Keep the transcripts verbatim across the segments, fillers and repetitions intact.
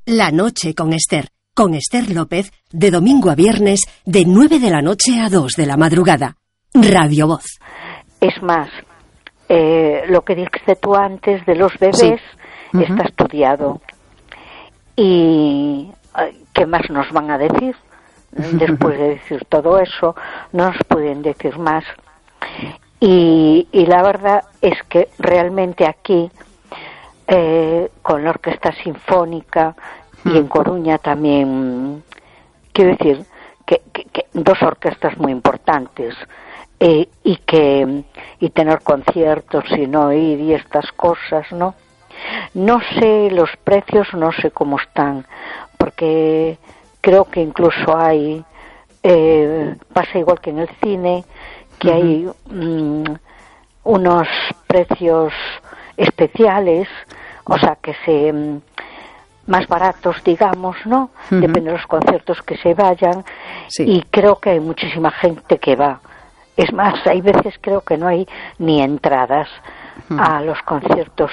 La noche con Esther, con Esther López, de domingo a viernes, de nueve de la noche a dos de la madrugada. Radio Voz. Es más, eh, lo que dijiste tú antes de los bebés, sí. uh-huh. está estudiado. ¿Y qué más nos van a decir? Después de decir todo eso, no nos pueden decir más. Y, y la verdad es que realmente aquí, eh, con la Orquesta Sinfónica y en Coruña también, quiero decir que, que, que dos orquestas muy importantes, eh, y que y tener conciertos y no ir y estas cosas, ¿no? No sé los precios, no sé cómo están, porque creo que incluso hay, eh, pasa igual que en el cine, que uh-huh. hay um, unos precios especiales, o sea, que se um, más baratos, digamos, ¿no? Uh-huh. Depende de los conciertos que se vayan, sí. y creo que hay muchísima gente que va. Es más, hay veces creo que no hay ni entradas uh-huh. a los conciertos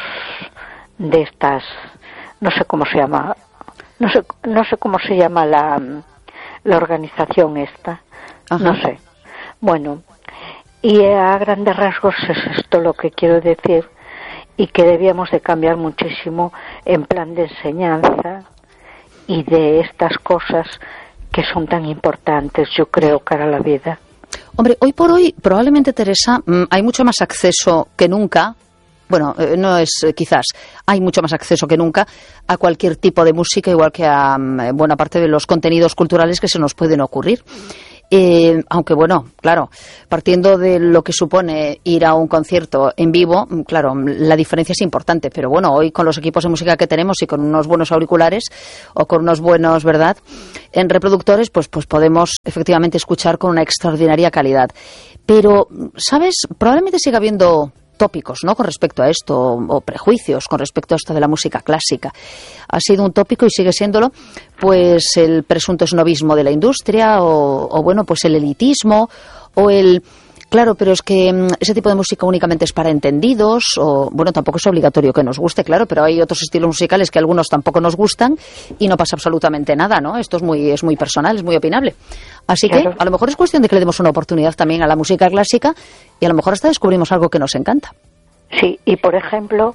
de estas, no sé cómo se llama, no sé, no sé cómo se llama la, la organización esta, Ajá. no sé. Bueno, y a grandes rasgos es esto lo que quiero decir, y que debíamos de cambiar muchísimo en plan de enseñanza y de estas cosas que son tan importantes, yo creo, para la vida. Hombre, hoy por hoy, probablemente, Teresa, hay mucho más acceso que nunca. Bueno, eh, no es eh, quizás, hay mucho más acceso que nunca a cualquier tipo de música, igual que a um, buena parte de los contenidos culturales que se nos pueden ocurrir. Eh, aunque bueno, claro, partiendo de lo que supone ir a un concierto en vivo, claro, la diferencia es importante, pero bueno, hoy con los equipos de música que tenemos y con unos buenos auriculares o con unos buenos, ¿verdad?, en reproductores, pues, pues podemos efectivamente escuchar con una extraordinaria calidad. Pero, ¿sabes? Probablemente siga habiendo tópicos, ¿no?, con respecto a esto, o prejuicios con respecto a esto de la música clásica. Ha sido un tópico y sigue siéndolo, pues el presunto esnovismo de la industria, o, o bueno, pues el elitismo, o el... Claro, pero es que ese tipo de música únicamente es para entendidos, o bueno, tampoco es obligatorio que nos guste, claro, pero hay otros estilos musicales que a algunos tampoco nos gustan y no pasa absolutamente nada, ¿no? Esto es muy es muy personal, es muy opinable. Así que a lo mejor es cuestión de que le demos una oportunidad también a la música clásica y a lo mejor hasta descubrimos algo que nos encanta. Sí, y por ejemplo,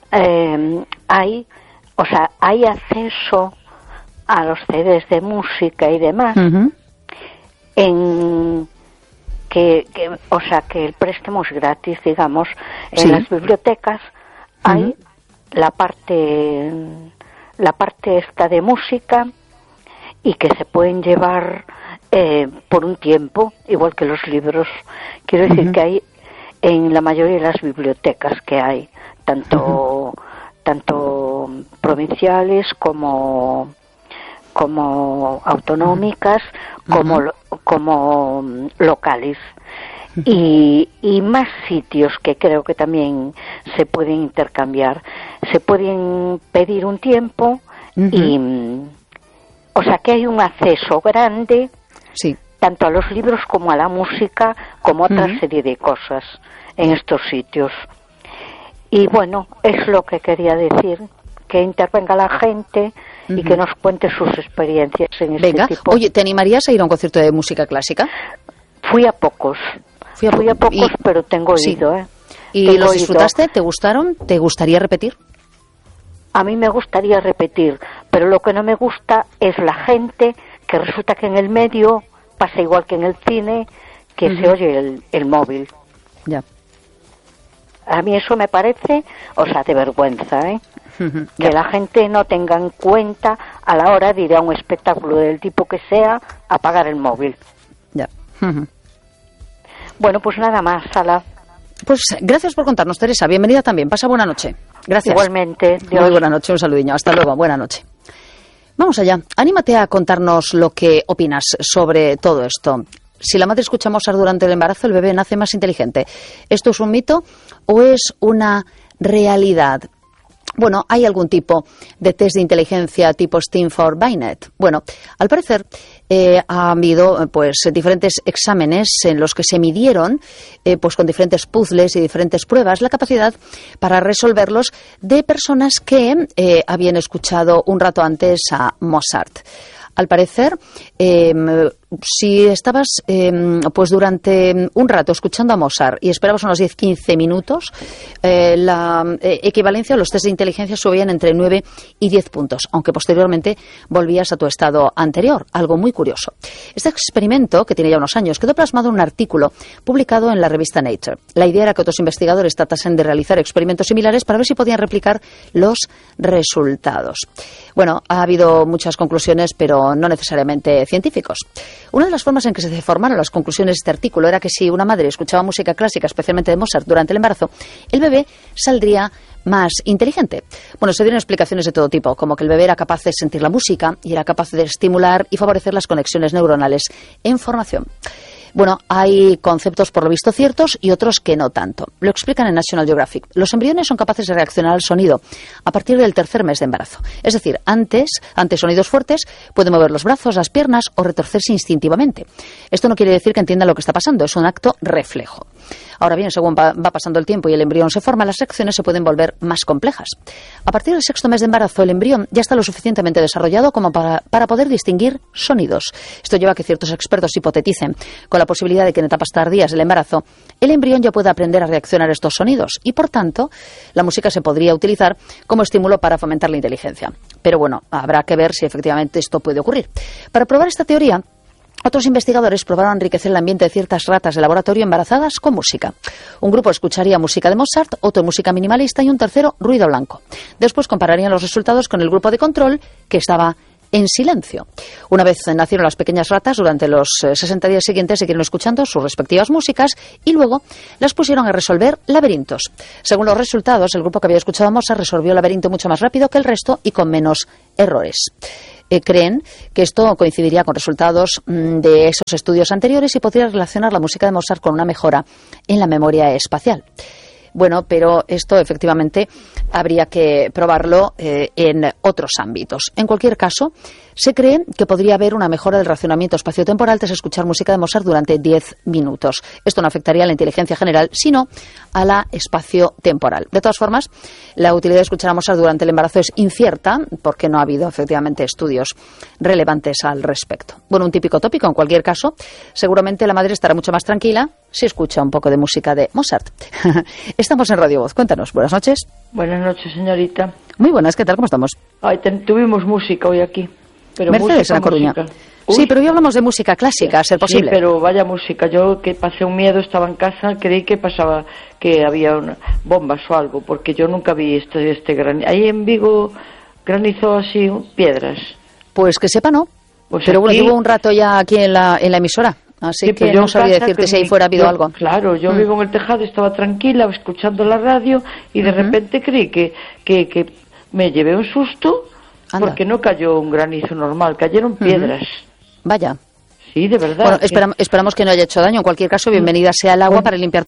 eh, hay, o sea, hay acceso a los C Ds de música y demás, uh-huh. en... Que, que, o sea, que el préstamo es gratis, digamos. En sí. las bibliotecas hay uh-huh. la parte la parte esta de música, y que se pueden llevar eh, por un tiempo, igual que los libros. Quiero decir uh-huh. que hay en la mayoría de las bibliotecas que hay, tanto uh-huh. tanto provinciales como como autonómicas, uh-huh. como como locales, uh-huh. y, y más sitios que creo que también se pueden intercambiar. Se pueden pedir un tiempo, uh-huh. y o sea que hay un acceso grande, sí. tanto a los libros como a la música, como a otra uh-huh. serie de cosas en estos sitios. Y bueno, es lo que quería decir, que intervenga la gente y uh-huh. que nos cuente sus experiencias en este Venga. tipo. Oye, ¿te animarías a ir a un concierto de música clásica? Fui a pocos, fui a, Fui a pocos, y... pero tengo oído, sí. ¿eh? ¿Y tengo los oído. disfrutaste? ¿Te gustaron? ¿Te gustaría repetir? A mí me gustaría repetir, pero lo que no me gusta es la gente que resulta que en el medio pasa igual que en el cine, que uh-huh. se oye el, el móvil. Ya. A mí eso me parece, o sea, de vergüenza, ¿eh? Uh-huh. Que la gente no tenga en cuenta a la hora de ir a un espectáculo del tipo que sea, apagar el móvil. Ya. Uh-huh. Bueno, pues nada más, Sala. Pues gracias por contarnos, Teresa. Bienvenida también. Pasa buena noche. Gracias. Igualmente. Dios. Muy buena noche, un saludiño. Hasta luego. Buena noche. Vamos allá. Anímate a contarnos lo que opinas sobre todo esto. Si la madre escucha Mozart durante el embarazo, el bebé nace más inteligente. ¿Esto es un mito o es una realidad? Bueno, ¿hay algún tipo de test de inteligencia tipo Stanford-Binet? Bueno, al parecer eh, ha habido pues diferentes exámenes en los que se midieron eh, pues con diferentes puzzles y diferentes pruebas la capacidad para resolverlos de personas que eh, habían escuchado un rato antes a Mozart. Al parecer, eh, si estabas eh, pues durante un rato escuchando a Mozart y esperabas unos diez a quince minutos, eh, la eh, equivalencia a los test de inteligencia subían entre nueve y diez puntos, aunque posteriormente volvías a tu estado anterior, algo muy curioso. Este experimento, que tiene ya unos años, quedó plasmado en un artículo publicado en la revista Nature. La idea era que otros investigadores tratasen de realizar experimentos similares para ver si podían replicar los resultados. Bueno, ha habido muchas conclusiones, pero no necesariamente científicos. Una de las formas en que se formaron las conclusiones de este artículo era que si una madre escuchaba música clásica, especialmente de Mozart, durante el embarazo, el bebé saldría más inteligente. Bueno, se dieron explicaciones de todo tipo, como que el bebé era capaz de sentir la música y era capaz de estimular y favorecer las conexiones neuronales en formación. Bueno, hay conceptos por lo visto ciertos y otros que no tanto. Lo explican en National Geographic. Los embriones son capaces de reaccionar al sonido a partir del tercer mes de embarazo. Es decir, antes, ante sonidos fuertes, pueden mover los brazos, las piernas o retorcerse instintivamente. Esto no quiere decir que entiendan lo que está pasando, es un acto reflejo. Ahora bien, según va, va pasando el tiempo y el embrión se forma, las reacciones se pueden volver más complejas. A partir del sexto mes de embarazo, el embrión ya está lo suficientemente desarrollado como para, para poder distinguir sonidos. Esto lleva a que ciertos expertos hipoteticen con la posibilidad de que en etapas tardías del embarazo el embrión ya pueda aprender a reaccionar a estos sonidos y, por tanto, la música se podría utilizar como estímulo para fomentar la inteligencia. Pero bueno, habrá que ver si efectivamente esto puede ocurrir. Para probar esta teoría, otros investigadores probaron enriquecer el ambiente de ciertas ratas de laboratorio embarazadas con música. Un grupo escucharía música de Mozart, otro música minimalista y un tercero ruido blanco. Después compararían los resultados con el grupo de control, que estaba en silencio. Una vez nacieron las pequeñas ratas, durante los sesenta días siguientes siguieron escuchando sus respectivas músicas y luego las pusieron a resolver laberintos. Según los resultados, el grupo que había escuchado a Mozart resolvió el laberinto mucho más rápido que el resto y con menos errores. Eh, creen que esto coincidiría con resultados mmm, de esos estudios anteriores y podría relacionar la música de Mozart con una mejora en la memoria espacial. Bueno, pero esto efectivamente habría que probarlo eh, en otros ámbitos. En cualquier caso, se cree que podría haber una mejora del racionamiento espaciotemporal tras escuchar música de Mozart durante diez minutos. Esto no afectaría a la inteligencia general, sino a la espaciotemporal. De todas formas, la utilidad de escuchar a Mozart durante el embarazo es incierta, porque no ha habido efectivamente estudios relevantes al respecto. Bueno, un típico tópico, en cualquier caso, seguramente la madre estará mucho más tranquila si escucha un poco de música de Mozart. Estamos en Radio Voz. Cuéntanos. Buenas noches. Buenas noches, señorita. Muy buenas. ¿Qué tal? ¿Cómo estamos? Ay, ten, tuvimos música hoy aquí. Pero Mercedes, en La Coruña. Sí, pero hoy hablamos de música clásica, a ser posible. Sí, pero vaya música. Yo que pasé un miedo, estaba en casa, creí que pasaba, que había una, bombas o algo, porque yo nunca vi este, este granizo. Ahí en Vigo granizó así piedras. Pues que sepa, no. Pues pero aquí, bueno, llevo un rato ya aquí en la, en la emisora. Así sí, que no sabía decirte si ahí fuera ha habido yo, algo. Claro, yo mm. vivo en el tejado, estaba tranquila, escuchando la radio, y de uh-huh. repente creí que, que, que me llevé un susto, Anda. Porque no cayó un granizo normal, cayeron piedras. Uh-huh. Vaya. Sí, de verdad. Bueno, que... esperam- esperamos que no haya hecho daño. En cualquier caso, bienvenida sea el agua bueno. para limpiar